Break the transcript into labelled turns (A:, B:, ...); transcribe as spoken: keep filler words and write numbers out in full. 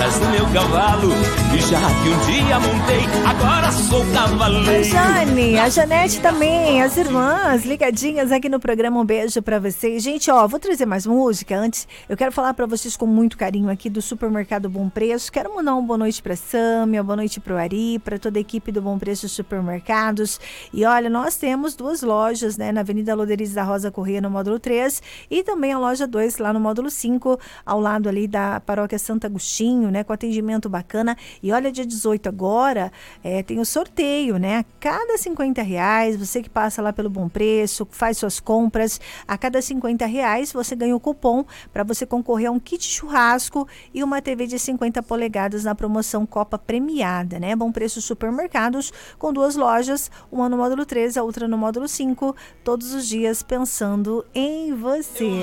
A: atrás do meu cavalo. E já que um dia montei, agora sou cavaleiro.
B: Jane, a Janete também, as irmãs ligadinhas aqui no programa. Um beijo pra vocês. Gente, ó, vou trazer mais música. Antes, eu quero falar pra vocês com muito carinho aqui do Supermercado Bom Preço. Quero mandar uma boa noite pra Sâmia, boa noite pro Ari, pra toda a equipe do Bom Preço Supermercados. E olha, nós temos duas lojas, né, na Avenida Loderiz da Rosa Corrêa, no módulo três, e também a loja dois, lá no módulo cinco, ao lado ali da Paróquia Santo Agostinho, né, com atendimento bacana. E olha, dia dezoito agora, é, tem o sorteio, né, a cada cinquenta reais, você que passa lá pelo Bom Preço, faz suas compras, a cada cinquenta reais você ganha o cupom para você concorrer a um kit churrasco e uma T V de cinquenta polegadas na promoção Copa Premiada, né? Bom Preço Supermercados, com duas lojas, uma no módulo três, a outra no módulo cinco, todos os dias pensando em você.